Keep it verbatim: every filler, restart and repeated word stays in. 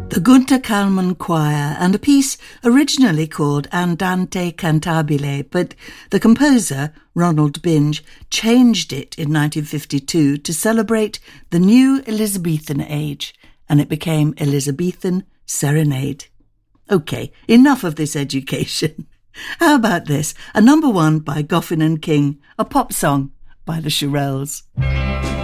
The Gunter Kallmann Choir, and a piece originally called Andante Cantabile, but the composer, Ronald Binge, changed it in nineteen fifty-two to celebrate the new Elizabethan age, and it became Elizabethan Serenade. OK, enough of this education. How about this? A number one by Goffin and King, a pop song by the Shirelles.